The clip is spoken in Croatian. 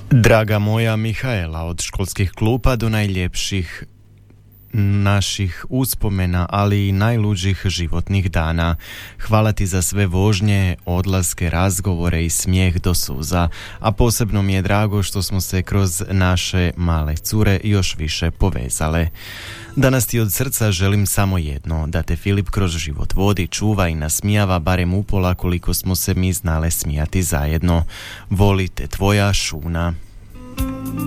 Draga moja Mihaela, od školskih klupa do najljepših naših uspomena, ali i najluđih životnih dana. Hvala ti za sve vožnje, odlaske, razgovore i smijeh do suza, a posebno mi je drago što smo se kroz naše male cure još više povezale. Danas ti od srca želim samo jedno, da te Filip kroz život vodi, čuva i nasmijava barem upola koliko smo se mi znale smijati zajedno. Volite, tvoja Šuna.